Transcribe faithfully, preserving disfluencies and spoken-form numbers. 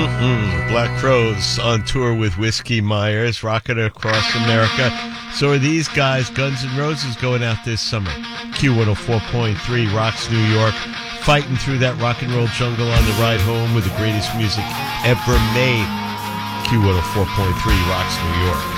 Mm-mm-mm. Black Crowes on tour with Whiskey Myers, rocking across America. So are these guys, Guns N' Roses, going out this summer. Q one oh four point three rocks New York, fighting through that rock and roll jungle on the ride home with the greatest music ever made. Q one oh four point three rocks New York.